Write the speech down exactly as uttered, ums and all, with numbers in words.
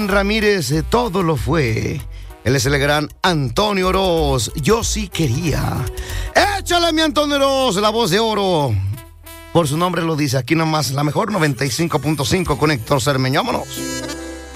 Rubén Ramírez, eh, todo lo fue. Él es el gran Antonio Oroz. Yo sí quería. Échale, mi Antonio Oroz, la voz de oro. Por su nombre lo dice. Aquí nomás, la mejor noventa y cinco punto cinco con Héctor Cermeño. Vámonos.